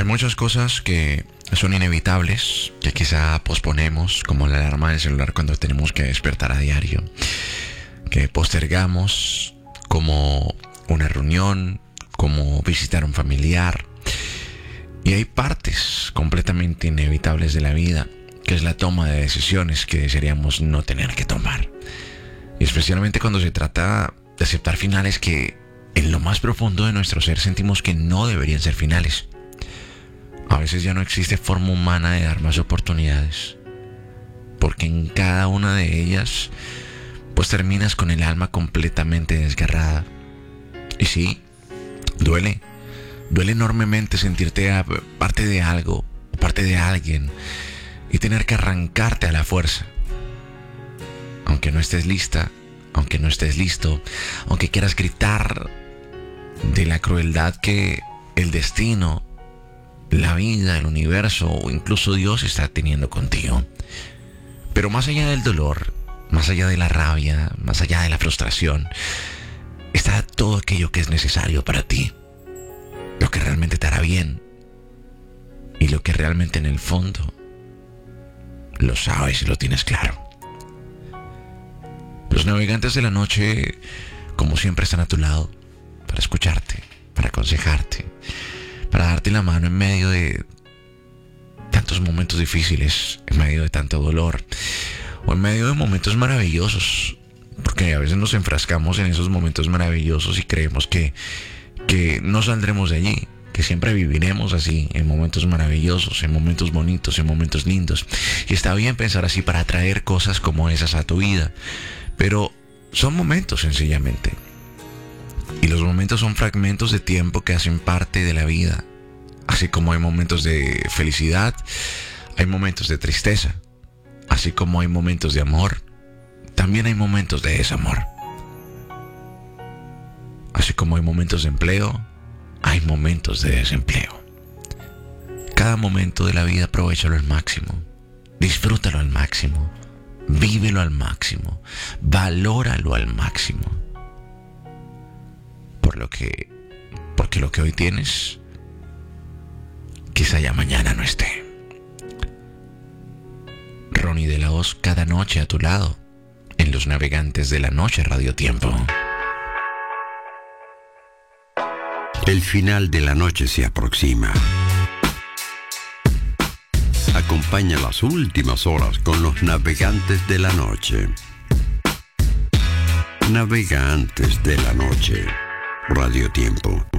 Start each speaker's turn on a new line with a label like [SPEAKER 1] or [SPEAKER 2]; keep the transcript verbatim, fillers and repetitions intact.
[SPEAKER 1] muchas cosas que son inevitables, que quizá posponemos, como la alarma del celular cuando tenemos que despertar a diario, que postergamos, como una reunión, como visitar a un familiar. Y hay partes completamente inevitables de la vida, que es la toma de decisiones que desearíamos no tener que tomar. Y especialmente cuando se trata de aceptar finales que en lo más profundo de nuestro ser sentimos que no deberían ser finales. A veces ya no existe forma humana de dar más oportunidades, porque en cada una de ellas pues terminas con el alma completamente desgarrada. Y sí, duele, duele enormemente sentirte a parte de algo, parte de alguien, y tener que arrancarte a la fuerza. Aunque no estés lista, aunque no estés listo, aunque quieras gritar de la crueldad que el destino, la vida, el universo o incluso Dios está teniendo contigo. Pero más allá del dolor, más allá de la rabia, más allá de la frustración, está todo aquello que es necesario para ti, lo que realmente te hará bien y lo que realmente en el fondo lo sabes y lo tienes claro. Los navegantes de la noche, como siempre, están a tu lado para escucharte, para aconsejarte, para darte la mano en medio de tantos momentos difíciles, en medio de tanto dolor o en medio de momentos maravillosos, porque a veces nos enfrascamos en esos momentos maravillosos y creemos que, que no saldremos de allí, que siempre viviremos así, en momentos maravillosos, en momentos bonitos, en momentos lindos. Y está bien pensar así para atraer cosas como esas a tu vida, pero son momentos sencillamente. Y los momentos son fragmentos de tiempo que hacen parte de la vida. Así como hay momentos de felicidad, hay momentos de tristeza. Así como hay momentos de amor, también hay momentos de desamor. Así como hay momentos de empleo, hay momentos de desempleo. Cada momento de la vida aprovéchalo al máximo. Disfrútalo al máximo. Vívelo al máximo. Valóralo al máximo. Por lo que, porque lo que hoy tienes, quizá ya mañana no esté. Ronnie de la Hoz, cada noche a tu lado, en Los Navegantes de la Noche Radio Tiempo.
[SPEAKER 2] El final de la noche se aproxima. Acompaña las últimas horas con Los Navegantes de la Noche. Navegantes de la Noche Radio Tiempo.